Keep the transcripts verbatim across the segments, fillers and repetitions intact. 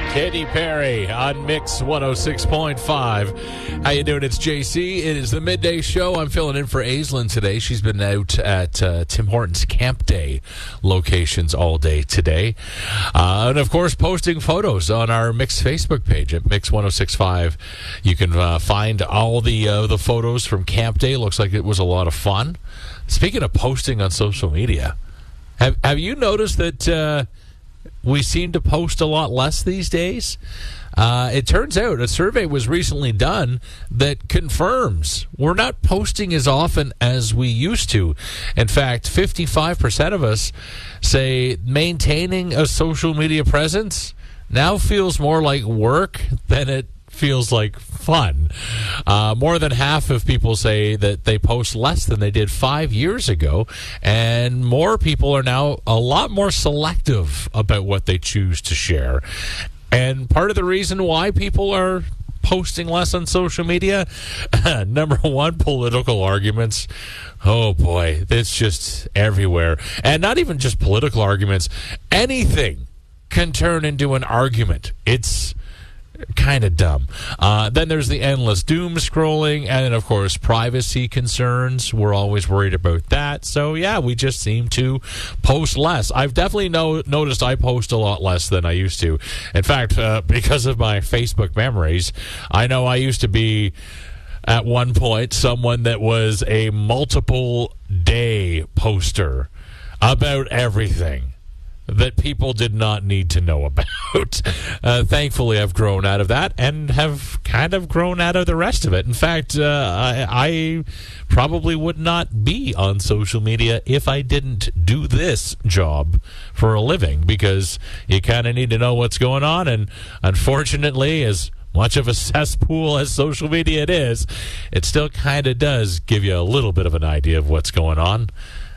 Katy Perry on Mix one oh six point five. How you doing? It's J C. It is the midday show. I'm filling in for Aislinn today. She's been out at uh, Tim Hortons Camp Day locations all day today. Uh, and, of course, posting photos on our Mix Facebook page at Mix one oh six point five. You can uh, find all the, uh, the photos from Camp Day. Looks like it was a lot of fun. Speaking of posting on social media, have, have you noticed that... Uh, we seem to post a lot less these days? Uh, it turns out a survey was recently done that confirms we're not posting as often as we used to. In fact, fifty-five percent of us say maintaining a social media presence now feels more like work than it feels like fun. Uh, more than half of people say that they post less than they did five years ago, and more people are now a lot more selective about what they choose to share. And part of the reason why people are posting less on social media, number one, political arguments. Oh boy, it's just everywhere. And not even just political arguments. Anything can turn into an argument. It's kind of dumb. Uh, then there's the endless doom scrolling, and then, of course, privacy concerns. We're always worried about that. So, yeah, we just seem to post less. I've definitely no- noticed I post a lot less than I used to. In fact, uh, because of my Facebook memories, I know I used to be, at one point, someone that was a multiple day poster about everything that people did not need to know about. Uh, thankfully, I've grown out of that and have kind of grown out of the rest of it. In fact, uh, I, I probably would not be on social media if I didn't do this job for a living, because you kind of need to know what's going on. And unfortunately, as much of a cesspool as social media it is, it still kind of does give you a little bit of an idea of what's going on,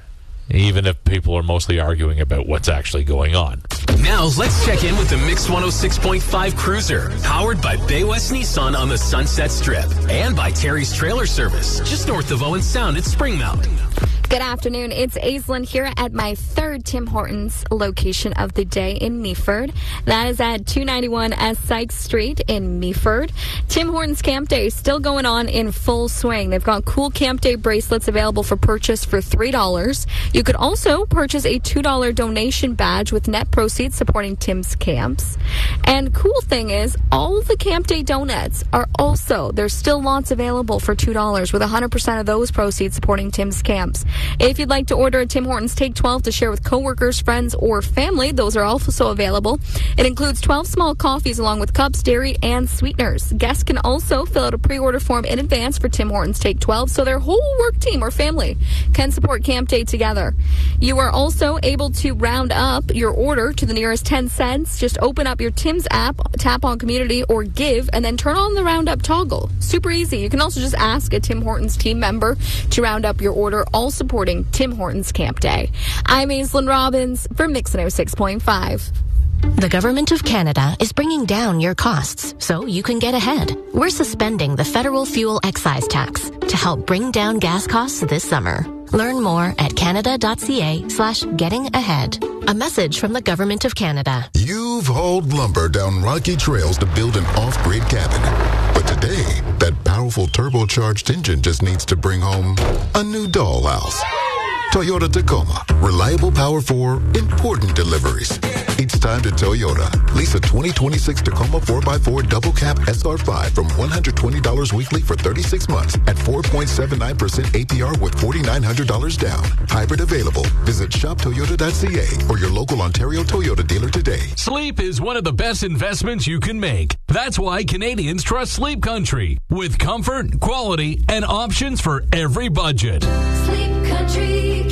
even if people are mostly arguing about what's actually going on. Now, let's check in with the Mix one oh six point five Cruiser, powered by Bay West Nissan on the Sunset Strip, and by Terry's Trailer Service, just north of Owen Sound at Springmount. Good afternoon. It's Aislinn here at my third Tim Hortons location of the day in Meaford. That is at two ninety-one S Sykes Street in Meaford. Tim Hortons Camp Day is still going on in full swing. They've got cool Camp Day bracelets available for purchase for three dollars. You could also purchase a two dollars donation badge with net proceeds supporting Tim's camps. And cool thing is, all the Camp Day donuts are also, there's still lots available for two dollars, with one hundred percent of those proceeds supporting Tim's camps. If you'd like to order a Tim Hortons Take twelve to share with coworkers, friends, or family, those are also available. It includes twelve small coffees along with cups, dairy, and sweeteners. Guests can also fill out a pre-order form in advance for Tim Hortons Take twelve so their whole work team or family can support Camp Day together. You are also able to round up your order to the nearest ten cents. Just open up your Tim's app, tap on Community or Give, and then turn on the roundup toggle. Super easy. You can also just ask a Tim Hortons team member to round up your order, all supporting Tim Hortons Camp Day. I'm Aislinn Robbins for Mix one oh six point five. The Government of Canada is bringing down your costs so you can get ahead. We're suspending the federal fuel excise tax to help bring down gas costs this summer. Learn more at canada.ca slash getting ahead. A message from the Government of Canada. You've hauled lumber down rocky trails to build an off-grid cabin. But today, that powerful turbocharged engine just needs to bring home a new dollhouse. Toyota Tacoma. Reliable power for important deliveries. It's time to Toyota. Lease a twenty twenty-six Tacoma four by four double cab S R five from one hundred twenty dollars weekly for thirty-six months at four point seven nine percent A P R with four thousand nine hundred dollars down. Hybrid available. Visit shop toyota dot c a or your local Ontario Toyota dealer today. Sleep is one of the best investments you can make. That's why Canadians trust Sleep Country, with comfort, quality, and options for every budget. Sleep Country,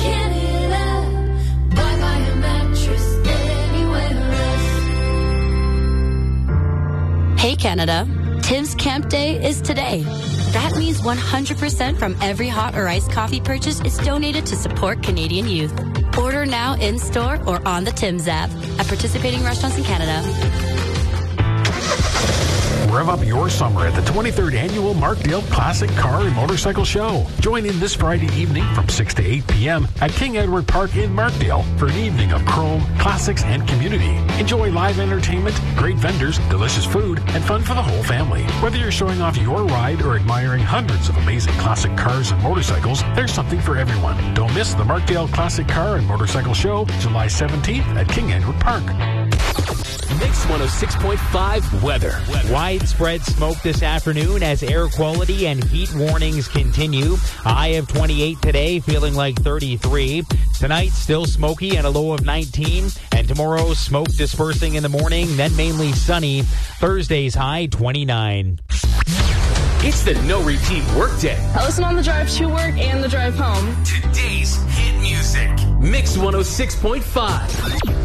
Canada. Buy, buy a mattress anywhere else. Hey, Canada. Tim's Camp Day is today. That means one hundred percent from every hot or iced coffee purchase is donated to support Canadian youth. Order now in-store or on the Tim's app at participating restaurants in Canada. Rev up your summer at the twenty-third Annual Markdale Classic Car and Motorcycle Show. Join in this Friday evening from six to eight p.m. at King Edward Park in Markdale for an evening of chrome, classics, and community. Enjoy live entertainment, great vendors, delicious food, and fun for the whole family. Whether you're showing off your ride or admiring hundreds of amazing classic cars and motorcycles, there's something for everyone. Don't miss the Markdale Classic Car and Motorcycle Show, July seventeenth at King Edward Park. Mix one oh six point five weather. Widespread smoke this afternoon as air quality and heat warnings continue. A high of twenty-eight today, feeling like thirty-three. Tonight, still smoky and a low of nineteen. And tomorrow, smoke dispersing in the morning, then mainly sunny. Thursday's high, twenty-nine. It's the no repeat workday. I listen on the drive to work and the drive home. Today's hit music. Mix one oh six point five.